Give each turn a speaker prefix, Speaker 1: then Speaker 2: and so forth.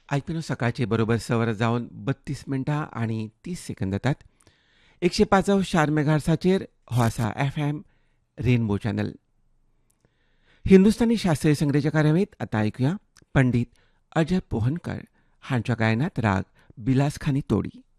Speaker 1: आयपीनो सकाळचे बरोबर सवर जावन 32 मिनटां आणि 30 सेकंद जातात. 105 मेगाहर्साचेर हो आसा FM रेनबो चॅनल. हिंदुस्थानी शास्त्रीय संगीताच्या कार्यावळींत आतां आयकुया पंडीत अजय पोहनकर हांच्या गायनात राग बिलासखानी तोडी.